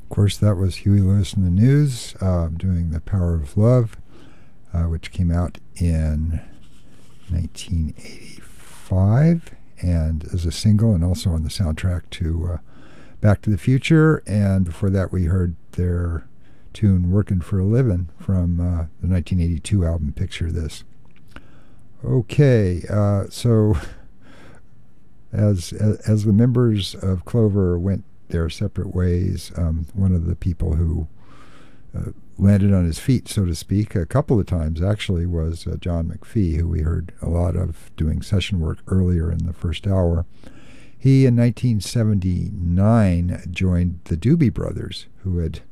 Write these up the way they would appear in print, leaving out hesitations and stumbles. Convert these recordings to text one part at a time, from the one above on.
course, that was Huey Lewis and the News doing The Power of Love, which came out in 1985 and as a single and also on the soundtrack to Back to the Future. And before that, we heard their tune Working for a Living from the 1982 album Picture This. Okay, so as the members of Clover went their separate ways, one of the people who landed on his feet, so to speak, a couple of times actually, was John McPhee, who we heard a lot of doing session work earlier in the first hour. He, in 1979, joined the Doobie Brothers, who had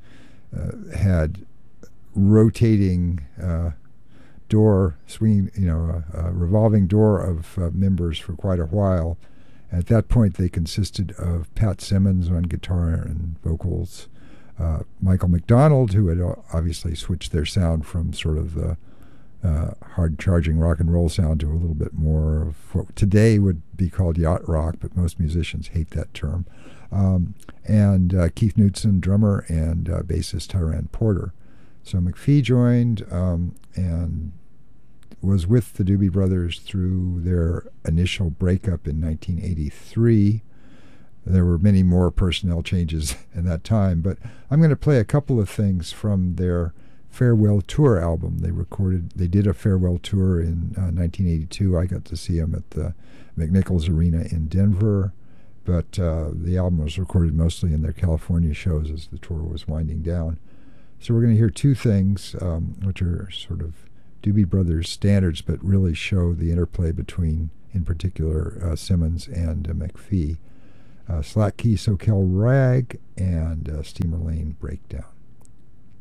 rotating door, swinging, a revolving door of members for quite a while. At that point, they consisted of Pat Simmons on guitar and vocals, Michael McDonald, who had obviously switched their sound from sort of the hard-charging rock and roll sound to a little bit more of what today would be called yacht rock, but most musicians hate that term, and Keith Knudsen, drummer, and bassist Tyran Porter. So McPhee joined and was with the Doobie Brothers through their initial breakup in 1983. There were many more personnel changes in that time, but I'm going to play a couple of things from their Farewell Tour album. They did a farewell tour in 1982. I got to see them at the McNichols Arena in Denver, but the album was recorded mostly in their California shows as the tour was winding down. So we're going to hear two things, which are sort of Doobie Brothers standards, but really show the interplay between, in particular, Simmons and McPhee. Slack Key Soquel Rag and Steamer Lane Breakdown.